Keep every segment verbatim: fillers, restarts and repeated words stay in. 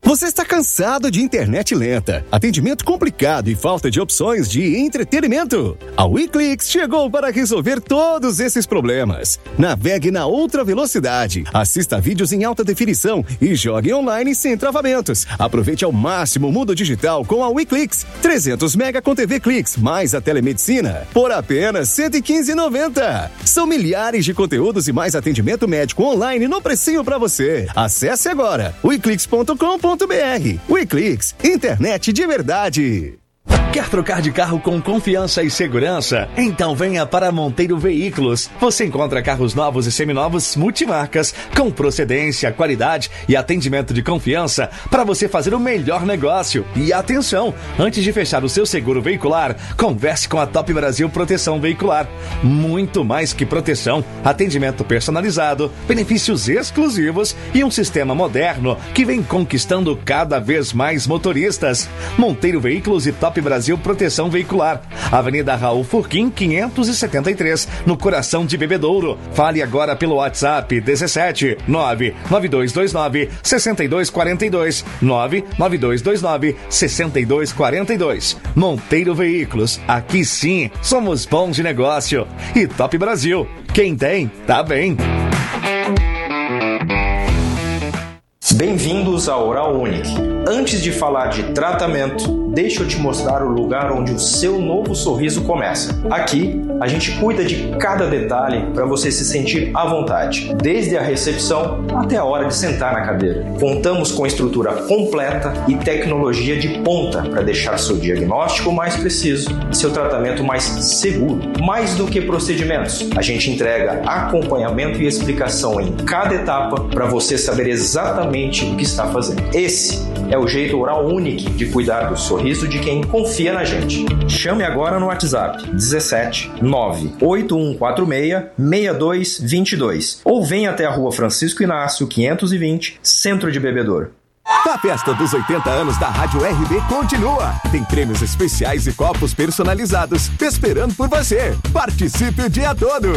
Você está cansado de internet lenta, atendimento complicado e falta de opções de entretenimento? A WeClix chegou para resolver todos esses problemas. Navegue na outra velocidade, assista vídeos em alta definição e jogue online sem travamentos. Aproveite ao máximo o mundo digital com a WeClix. trezentos mega com T V Clix, mais a telemedicina, por apenas cento e quinze reais e noventa centavos. São milhares de conteúdos e mais atendimento médico online no precinho para você. Acesse agora weclix ponto com ponto br. WeClix, internet de verdade. Quer trocar de carro com confiança e segurança? Então venha para Monteiro Veículos. Você encontra carros novos e seminovos multimarcas com procedência, qualidade e atendimento de confiança para você fazer o melhor negócio. E atenção, antes de fechar o seu seguro veicular, converse com a Top Brasil Proteção Veicular. Muito mais que proteção, atendimento personalizado, benefícios exclusivos e um sistema moderno que vem conquistando cada vez mais motoristas. Monteiro Veículos e Top Brasil Proteção Veicular, Avenida Raul Furquim, quinhentos e setenta e três, no coração de Bebedouro. Fale agora pelo WhatsApp dezessete nove nove dois dois nove seis dois quatro dois, nove nove dois dois nove seis dois quatro dois. Monteiro Veículos, aqui sim, somos bons de negócio. E Top Brasil, quem tem, tá bem. Bem-vindos à Oral Unique. Antes de falar de tratamento, deixa eu te mostrar o lugar onde o seu novo sorriso começa. Aqui, a gente cuida de cada detalhe para você se sentir à vontade, desde a recepção até a hora de sentar na cadeira. Contamos com estrutura completa e tecnologia de ponta para deixar seu diagnóstico mais preciso e seu tratamento mais seguro. Mais do que procedimentos, a gente entrega acompanhamento e explicação em cada etapa para você saber exatamente o que está fazendo. Esse é o jeito Oral Unique de cuidar do sorriso de quem confia na gente. Chame agora no WhatsApp dezessete nove oito um quatro seis seis dois dois dois ou venha até a Rua Francisco Inácio quinhentos e vinte, Centro de Bebedouro. A festa dos oitenta anos da Rádio R B continua. Tem prêmios especiais e copos personalizados esperando por você. Participe o dia todo.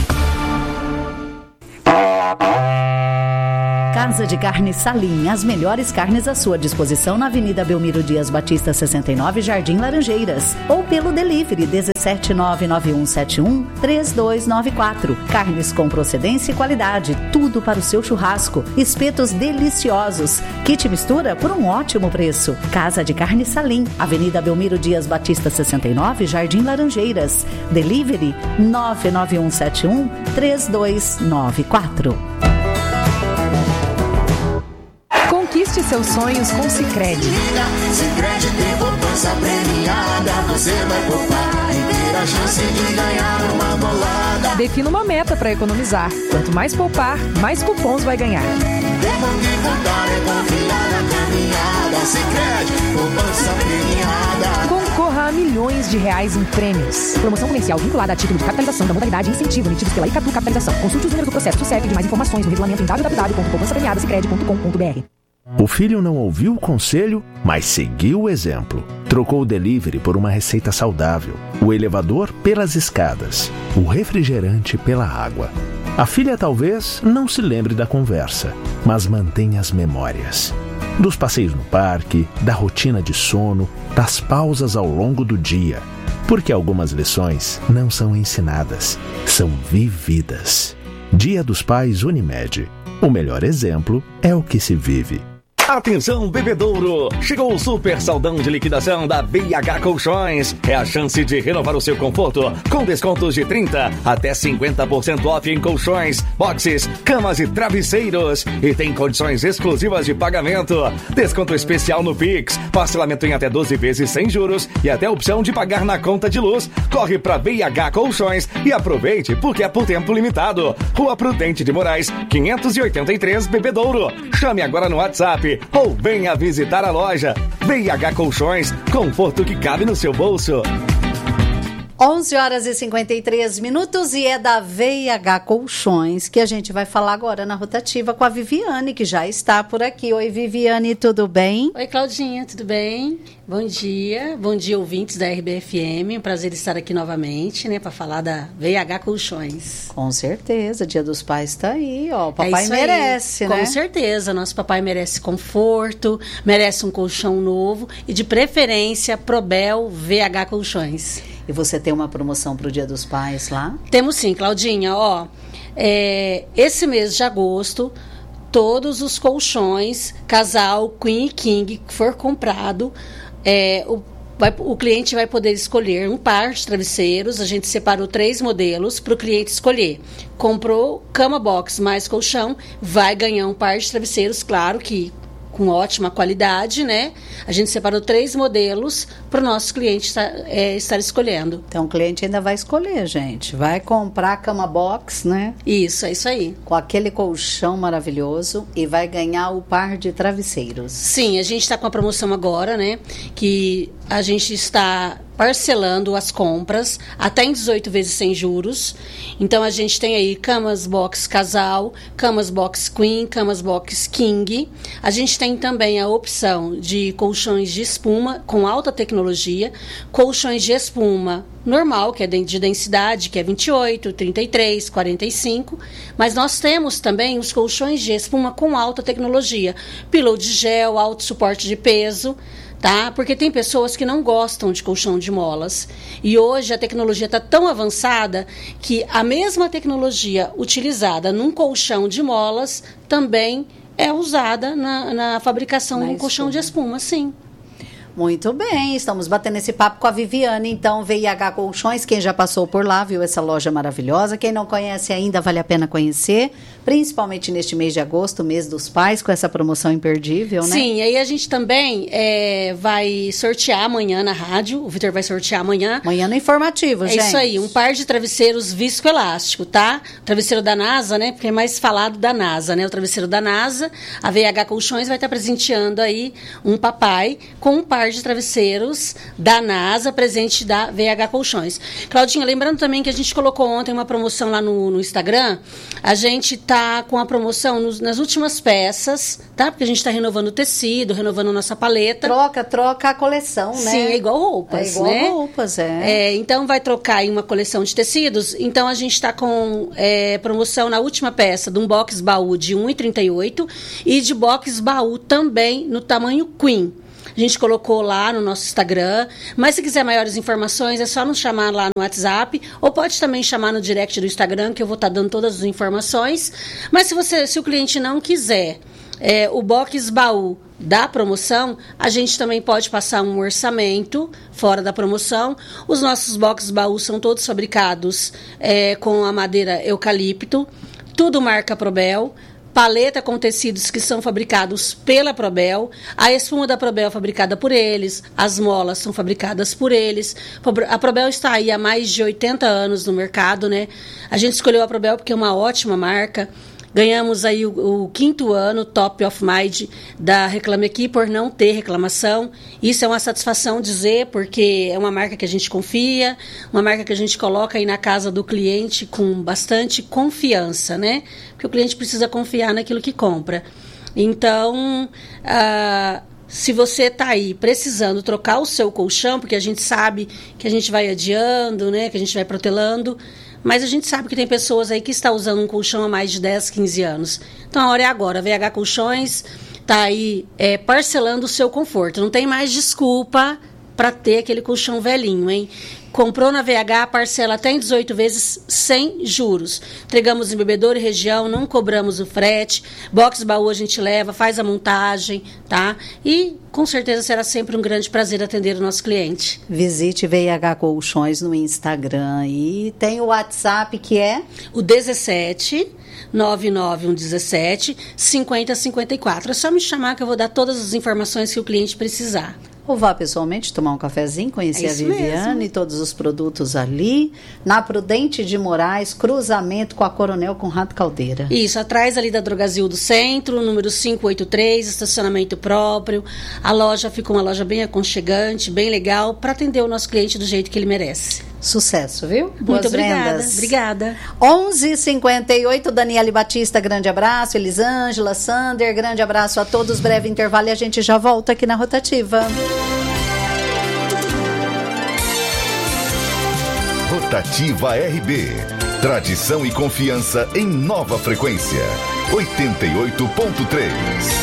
Casa de Carne Salim, as melhores carnes à sua disposição na Avenida Belmiro Dias Batista sessenta e nove, Jardim Laranjeiras, ou pelo delivery dezessete nove nove um sete um três dois nove quatro. Carnes com procedência e qualidade, tudo para o seu churrasco. Espetos deliciosos, kit mistura por um ótimo preço. Casa de Carne Salim, Avenida Belmiro Dias Batista sessenta e nove, Jardim Laranjeiras. Delivery nove nove um sete um três dois nove quatro. Conquiste seus sonhos com Sicredi. Sicredi tem poupança premiada. Você vai poupar e ter a chance de ganhar uma bolada. Defina uma meta para economizar. Quanto mais poupar, mais cupons vai ganhar. Tempo de contar é confiar na caminhada. Sicredi, poupança premiada. Concorra a milhões de reais em prêmios. Promoção comercial vinculada a título de capitalização da modalidade incentivo emitidos pela Icatu Capitalização. Consulte os números do processo do C E P de mais informações no regulamento em w w w ponto poupança premiada sicredi ponto com ponto b r. O filho não ouviu o conselho, mas seguiu o exemplo. Trocou o delivery por uma receita saudável, o elevador pelas escadas, o refrigerante pela água. A filha talvez não se lembre da conversa, mas mantém as memórias. Dos passeios no parque, da rotina de sono, das pausas ao longo do dia. Porque algumas lições não são ensinadas, são vividas. Dia dos Pais Unimed. O melhor exemplo é o que se vive. Atenção, Bebedouro! Chegou o super saldão de liquidação da B H Colchões. É a chance de renovar o seu conforto com descontos de trinta até cinquenta por cento off em colchões, boxes, camas e travesseiros. E tem condições exclusivas de pagamento. Desconto especial no Pix, parcelamento em até doze vezes sem juros e até opção de pagar na conta de luz. Corre pra B H Colchões e aproveite porque é por tempo limitado. Rua Prudente de Moraes, quinhentos e oitenta e três, Bebedouro. Chame agora no WhatsApp ou venha visitar a loja. B H Colchões, conforto que cabe no seu bolso. onze horas e cinquenta e três minutos e é da V e H Colchões que a gente vai falar agora na rotativa com a Viviane, que já está por aqui. Oi, Viviane, tudo bem? Oi, Claudinha, tudo bem? Bom dia, bom dia, ouvintes da R B F M. Um prazer estar aqui novamente, né, para falar da V e H Colchões. Com certeza, Dia dos Pais está aí, ó. O papai é merece, aí. né? Com certeza, nosso papai merece conforto, merece um colchão novo e, de preferência, Probel V H Colchões. E você tem uma promoção para o Dia dos Pais lá? Temos sim, Claudinha. Ó, é, esse mês de agosto, todos os colchões, casal, Queen e King, que for comprado, é, o, vai, o cliente vai poder escolher um par de travesseiros. A gente separou três modelos para o cliente escolher. Comprou cama box mais colchão, vai ganhar um par de travesseiros, claro que com ótima qualidade, né? A gente separou três modelos para o nosso cliente estar, é, estar escolhendo. Então, o cliente ainda vai escolher, gente. Vai comprar a cama box, né? Isso, é isso aí. Com aquele colchão maravilhoso e vai ganhar o par de travesseiros. Sim, a gente está com a promoção agora, né? Que a gente está parcelando as compras até em dezoito vezes sem juros. Então, a gente tem aí camas box casal, camas box queen, camas box king. A gente tem também a opção de colchões de espuma com alta tecnologia, colchões de espuma normal, que é de densidade, que é vinte e oito, trinta e três, quarenta e cinco. Mas nós temos também os colchões de espuma com alta tecnologia, pillow de gel, alto suporte de peso, tá? Porque tem pessoas que não gostam de colchão de molas. E hoje a tecnologia está tão avançada que a mesma tecnologia utilizada num colchão de molas também é usada na, na fabricação de um colchão de espuma, sim. Muito bem, estamos batendo esse papo com a Viviane, então V e H Colchões, quem já passou por lá, viu essa loja maravilhosa, quem não conhece ainda, vale a pena conhecer, principalmente neste mês de agosto, mês dos pais, com essa promoção imperdível, né? Sim, aí a gente também é, vai sortear amanhã na rádio, o Vitor vai sortear amanhã. Amanhã no informativo, é gente. É isso aí, um par de travesseiros viscoelástico, tá? O travesseiro da NASA, né, porque é mais falado da NASA, né, o travesseiro da NASA, a V e H Colchões vai estar presenteando aí um papai com um par de travesseiros da NASA, presente da V e H Colchões. Claudinha, lembrando também que a gente colocou ontem uma promoção lá no, no Instagram, a gente tá com a promoção nos, nas últimas peças, tá? Porque a gente tá renovando o tecido, renovando a nossa paleta. Troca, troca a coleção, né? Sim, é igual roupas, é igual né? roupas, é. é. Então, vai trocar em uma coleção de tecidos, então a gente tá com é, promoção na última peça de um box baú de um real e trinta e oito centavos e de box baú também no tamanho Queen. A gente colocou lá no nosso Instagram, mas se quiser maiores informações é só nos chamar lá no WhatsApp, ou pode também chamar no direct do Instagram, que eu vou estar dando todas as informações. Mas se, você, se o cliente não quiser é, o box baú da promoção, a gente também pode passar um orçamento fora da promoção. Os nossos box baú são todos fabricados é, com a madeira eucalipto, tudo marca Probel, paleta com tecidos que são fabricados pela Probel, a espuma da Probel é fabricada por eles, as molas são fabricadas por eles. A Probel está aí há mais de oitenta anos no mercado, né? A gente escolheu a Probel porque é uma ótima marca. Ganhamos aí o, o quinto ano Top of Mind da Reclame Aqui por não ter reclamação. Isso é uma satisfação dizer, porque é uma marca que a gente confia, uma marca que a gente coloca aí na casa do cliente com bastante confiança, né? Porque o cliente precisa confiar naquilo que compra. Então, ah, se você está aí precisando trocar o seu colchão, porque a gente sabe que a gente vai adiando, né? Que a gente vai protelando, mas a gente sabe que tem pessoas aí que estão usando um colchão há mais de dez, quinze anos. Então, a hora é agora. A V H Colchões está aí é, parcelando o seu conforto. Não tem mais desculpa para ter aquele colchão velhinho, hein? Comprou na V H, parcela até em dezoito vezes sem juros. Entregamos em Bebedouro e região, não cobramos o frete. Box baú a gente leva, faz a montagem, tá? E com certeza será sempre um grande prazer atender o nosso cliente. Visite V H Colchões no Instagram e tem o WhatsApp que é? O dezessete, nove nove um dezessete, cinquenta cinquenta e quatro. É só me chamar que eu vou dar todas as informações que o cliente precisar. Ou vá pessoalmente tomar um cafezinho, conhecer é a Viviane mesmo. E todos os produtos ali, na Prudente de Moraes, cruzamento com a Coronel Conrado Caldeira. Isso, atrás ali da Drogazil do Centro, número quinhentos e oitenta e três, estacionamento próprio. A loja ficou uma loja bem aconchegante, bem legal, para atender o nosso cliente do jeito que ele merece. Sucesso, viu? Muito Boas obrigada. vendas. Obrigada. onze e cinquenta e oito, Daniele Batista, grande abraço. Elisângela, Sander, grande abraço a todos. Breve intervalo e a gente já volta aqui na Rotativa. Rotativa R B. Tradição e confiança em nova frequência. oitenta e oito ponto três.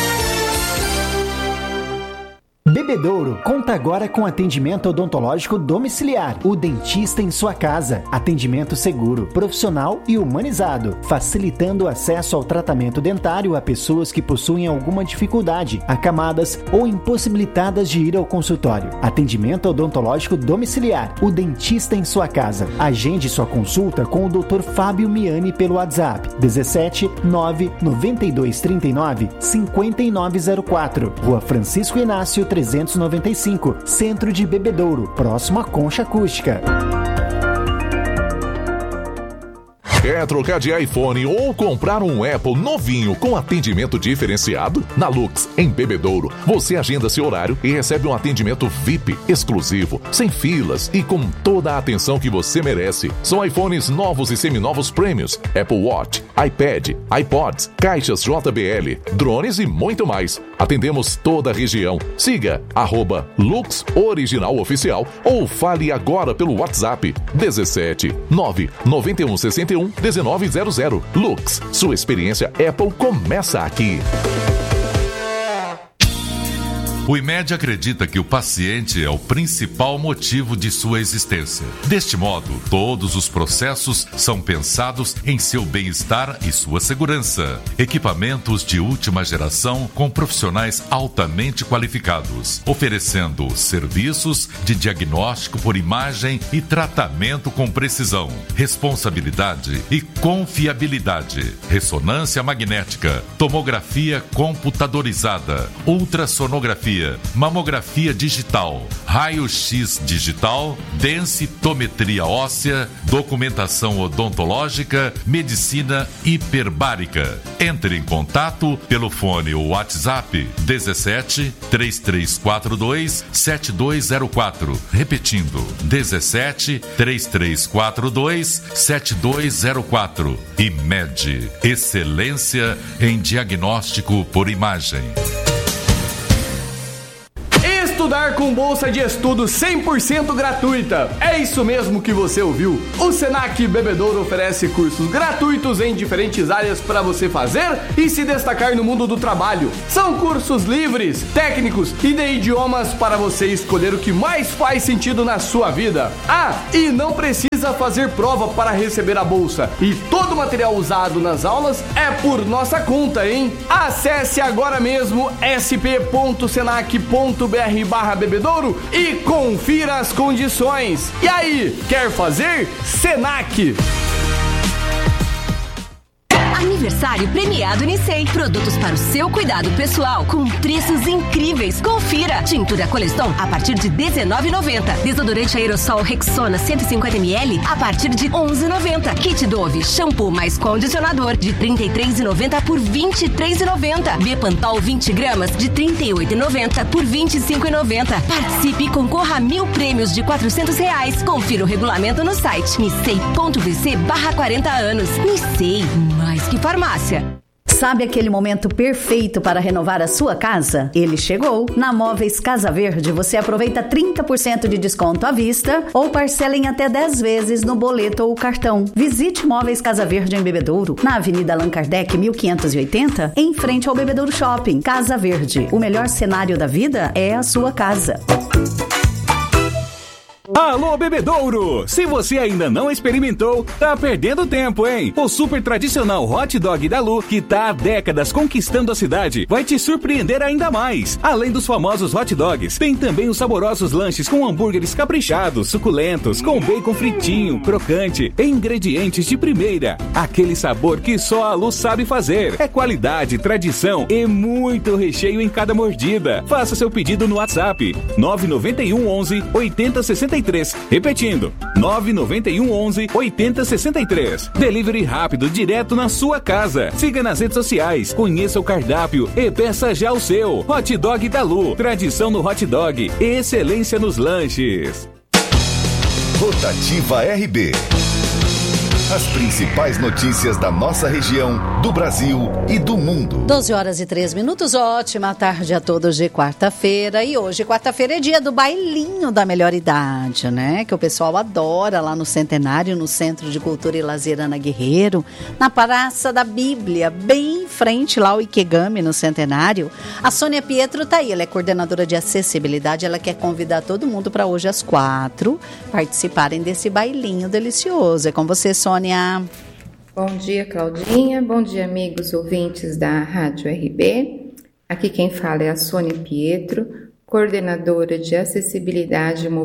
Bebedouro conta agora com atendimento odontológico domiciliar. O dentista em sua casa. Atendimento seguro, profissional e humanizado, facilitando o acesso ao tratamento dentário a pessoas que possuem alguma dificuldade, acamadas ou impossibilitadas de ir ao consultório. Atendimento odontológico domiciliar. O dentista em sua casa. Agende sua consulta com o doutor Fábio Miani pelo WhatsApp dezessete nove noventa e dois trinta e nove cinquenta e nove zero quatro. Rua Francisco Inácio trezentos e noventa e cinco, Centro de Bebedouro, próximo à Concha Acústica. Quer trocar de iPhone ou comprar um Apple novinho com atendimento diferenciado? Na Lux, em Bebedouro, você agenda seu horário e recebe um atendimento V I P exclusivo, sem filas e com toda a atenção que você merece. São iPhones novos e seminovos prêmios, Apple Watch, iPad, iPods, caixas J B L, drones e muito mais. Atendemos toda a região. Siga arroba Lux Original Oficial ou fale agora pelo WhatsApp dezessete nove noventa e um sessenta e um dezenove zero zero. Lux, sua experiência Apple começa aqui. O IMED acredita que o paciente é o principal motivo de sua existência. Deste modo, todos os processos são pensados em seu bem-estar e sua segurança. Equipamentos de última geração com profissionais altamente qualificados, oferecendo serviços de diagnóstico por imagem e tratamento com precisão, responsabilidade e confiabilidade, ressonância magnética, tomografia computadorizada, ultrassonografia, mamografia digital, raio-x digital, densitometria óssea, documentação odontológica, medicina hiperbárica. Entre em contato pelo fone ou WhatsApp dezessete três três quatro dois sete dois zero quatro. Repetindo, dezessete três três quatro dois sete dois zero quatro. IMED, excelência em diagnóstico por imagem. Estudar com bolsa de estudo cem por cento gratuita. É isso mesmo que você ouviu. O Senac Bebedouro oferece cursos gratuitos em diferentes áreas para você fazer e se destacar no mundo do trabalho. São cursos livres, técnicos e de idiomas para você escolher o que mais faz sentido na sua vida. Ah, e não precisa fazer prova para receber a bolsa. E todo o material usado nas aulas é por nossa conta, hein? Acesse agora mesmo s p ponto senac ponto b r barra bebedouro e confira as condições. E aí, quer fazer? Senac! Aniversário premiado Unicei. Produtos para o seu cuidado pessoal com preços incríveis. Confira. Tintura Coleston a partir de dezenove reais e noventa centavos. Desodorante aerossol Rexona cento e cinquenta mililitros a partir de onze reais e noventa centavos. Kit Dove shampoo mais condicionador de trinta e três reais e noventa centavos por vinte e três reais e noventa centavos. Bepantol vinte gramas de trinta e oito reais e noventa centavos por vinte e cinco reais e noventa centavos. Participe e concorra a mil prêmios de quatrocentos reais. Confira o regulamento no site nicei ponto v c barra quarenta anos. Nicei, mais que farmácia. Sabe aquele momento perfeito para renovar a sua casa? Ele chegou. Na Móveis Casa Verde, você aproveita trinta por cento de desconto à vista ou parcela em até dez vezes no boleto ou cartão. Visite Móveis Casa Verde em Bebedouro, na Avenida Allan Kardec mil quinhentos e oitenta, em frente ao Bebedouro Shopping. Casa Verde, o melhor cenário da vida é a sua casa. Alô, Bebedouro! Se você ainda não experimentou, tá perdendo tempo, hein? O super tradicional hot dog da Lu, que tá há décadas conquistando a cidade, vai te surpreender ainda mais. Além dos famosos hot dogs, tem também os saborosos lanches com hambúrgueres caprichados, suculentos, com bacon fritinho, crocante, e ingredientes de primeira. Aquele sabor que só a Lu sabe fazer. É qualidade, tradição e muito recheio em cada mordida. Faça seu pedido no WhatsApp nove nove um onze oitenta sessenta e três. Repetindo, nove nove um onze oitenta sessenta e três. Delivery rápido direto na sua casa. Siga nas redes sociais, conheça o cardápio e peça já o seu. Hot Dog da Lu, tradição no hot dog e excelência nos lanches. Rotativa R B. As principais notícias da nossa região, do Brasil e do mundo. doze horas e três minutos, ótima tarde a todos de quarta-feira. E hoje, quarta-feira, é dia do bailinho da melhor idade, né? Que o pessoal adora lá no Centenário, no Centro de Cultura e Lazer Ana Guerreiro, na Praça da Bíblia, bem em frente lá ao Ikegami, no Centenário. A Sônia Pietro tá aí, ela é coordenadora de acessibilidade, ela quer convidar todo mundo para hoje às quatro participarem desse bailinho delicioso. É com você, Sônia. Bom dia, Claudinha. Bom dia, amigos ouvintes da Rádio R B. Aqui quem fala é a Sônia Pietro, coordenadora de acessibilidade e